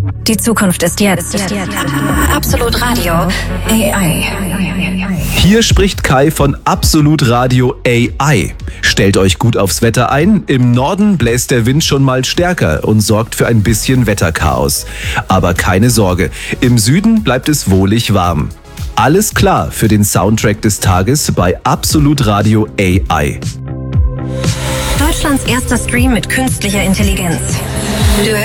Die Zukunft ist jetzt. Absolut Radio AI. Hier spricht Kai von Absolut Radio AI. Stellt euch gut aufs Wetter ein. Im Norden bläst der Wind schon mal stärker und sorgt für ein bisschen Wetterchaos. Aber keine Sorge, im Süden bleibt es wohlig warm. Alles klar für den Soundtrack des Tages bei Absolut Radio AI. Deutschlands erster Stream mit künstlicher Intelligenz. Du